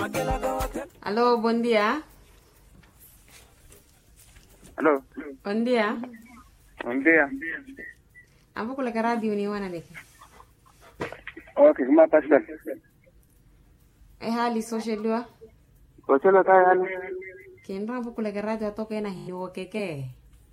Aló, buen día. Aló. Buen día. Buen día. Ambo kula ka radio ni wana neke. Okay, kuma pastor. Hali social liwa. Social ka hali. Kenra ambo kula ka radio atoke na hiwo keke.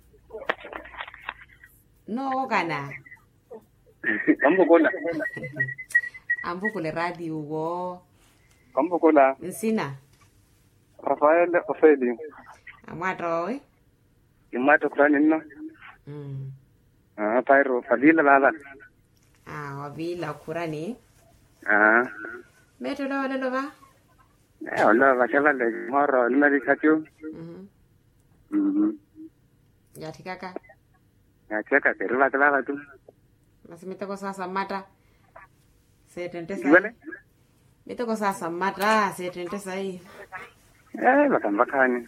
No kana. Kambo kola. Ambo kula radio wo. Kambo kola. Nsina. Rafael Ofeli. Amwatra we. Imato krani no. Pairo fadila baba. Wabila kurani. Meto lo ba? Hola, va a le moro numeri kachu. Ya tikaka. Ya cheka terwa tala tu. Masimita ko sasa mata. Se tentesa. Wale? Mito ko sasa mata se tentesa hii. Bakani.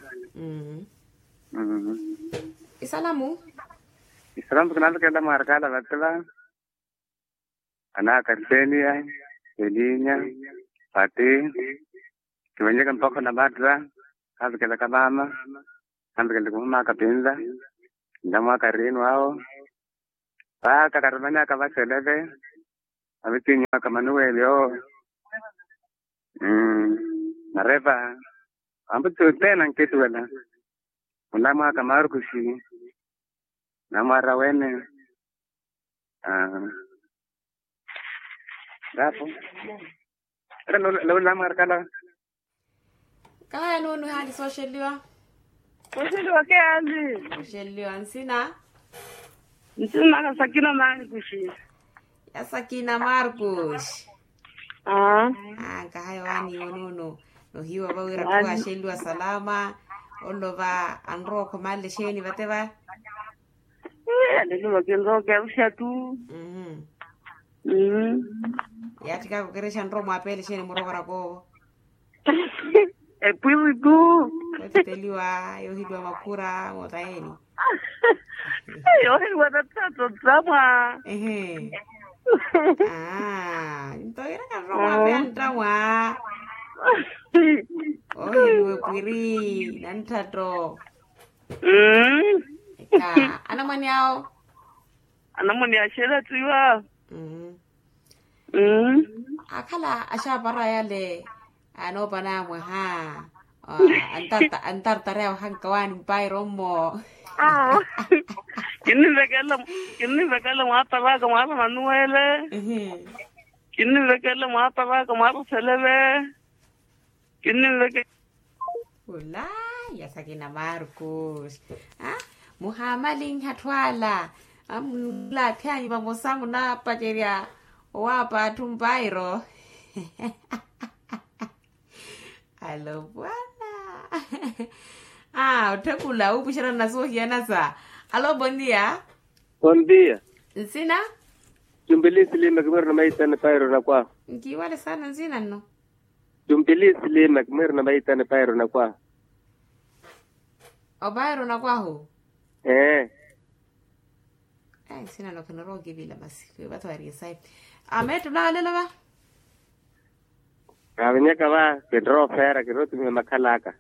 Isalamu. Isalamu kana kenda markala batla. Ana karsenia, Elinya, Pati, kiwenye kan poko na badra, kazi kala kabama, kazi kala kuma kapinza, ndamwa karinu hao. Kakarumanya kabaselebe, abitinya kamanuwe leo. Nareva, ambutu tena nkitu wala. Undamwa kamaru kushi, namwa wene. Dapo. Lo la marcala. Kaya nunu hali social liwa. Social liwa ke hali. Social liwa nsina. Nsina ka Sakina Marcus. Ya Sakina Marcus. Kahaya wani wonono. No hiwa bawira kwa shelwa salama. Olova anro komale sheni bateba. Ndio wakendo kwa ushatu. Ya tika ko keresha nro mwapele sheni murogora ko. Puis tu. Teliwa yo hidwa makura motaeni. Yo hidwa tatu drama. Ntoira ka nro mwapele drama. Hidwa kwiri nantato. Anamani yao. Anamani ya shela tuwa. Akala asha bara yale ano bana mo ha antar reo hankawani pai romo kinni vekala mata ka mata manuele kinni vekala mata ka mata selebe kinni vekala ula ya Sakina Marcus Muhammadin hatwala amla kyanyi bamosangu na pajeria wapa tumbairo. Alo bwana. Utakula upishana na sohia nasa. Alo buen día. Buen día. Nsina? Jumbilisi lima kimir na maita na pairo na kwa. Nkiwale sana nsina no. Jumbilisi lima kimir na maita na pairo na kwa. Obairo na kwa ho? Sina no kana rogi bila basi. Kwa watu warisai. Ametu na lela ba? Kawenya kawa kedro fera kiroti me makalaka.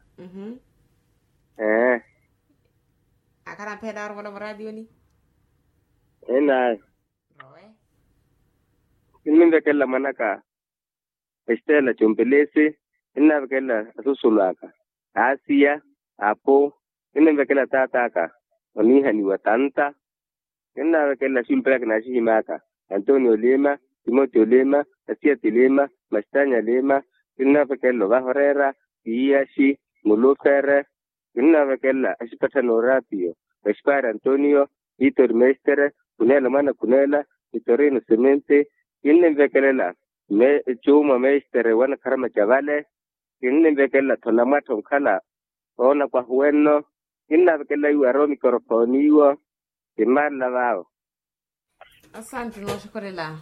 Akara peda ro radio ni. Ena. Roe. Inende kella manaka. Estela chumpelese, inna kella asusulaka. Asia, apo, inende kella tataka. Oniha ni watanta. Inna kella simpelaka na shimaka. Antonio Lima, Timoteo Lima, Asiati Lima, Mastanya Lima, inna kella Bahorera, Iashi, Mulufere, inna kella Ashpata Norapio, Espar Antonio, Vitor Mestere, Kunela Mana Kunela, Vitorino Semente, inna kella Chuma Mestere, wana karama chavale, inna kella Tonamato Kala, Ona kwa hueno, inna kella Yuaro mikrofoniwa, Imala Vao. Asante no shukrela.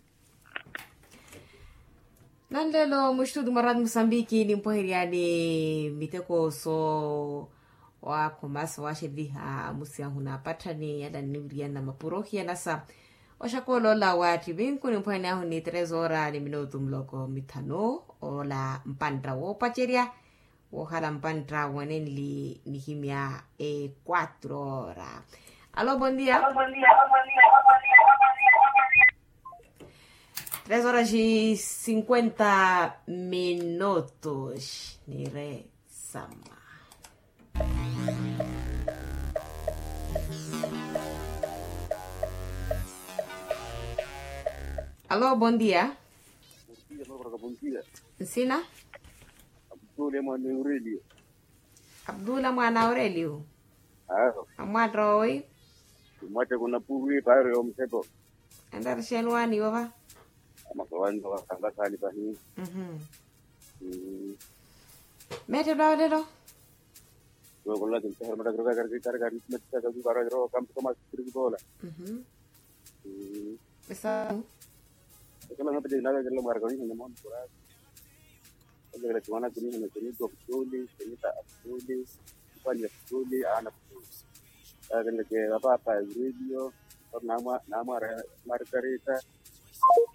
Nandelo mushtudu marad Mosambiki ni mpoheriani miteko so wa komasa wa shedhi musia huna patani yada nibriana mapurohi nasa Oshakolo la wati vinkuni mpwene ahu ni 3 horas ni minuto mloko mitano o la mpantra wo pacheria wo hala mpantra wanenli nihimia 4 horas. Aló, buen día. 3 horas y 50 minutos. Nire sama. Aló, buen día. Buen día. ¿Sina? Abdullah Mwana Aurelio. Amwadro hoy. Mwate kuna puwi pare yo msepo. Andar shenwani baba. Amakawani wa kangasa ni pahi. Mete dawlelo. Yo kolla kinta harmada groga kar metta ka bara ro kam kama sirgi bola. Besa. Kala ngapa de naga kala marga ni mon pura. Kala tuana kini ni to puli, kita puli, pali puli ana puli. Kala ke apa radio, nama Margarita.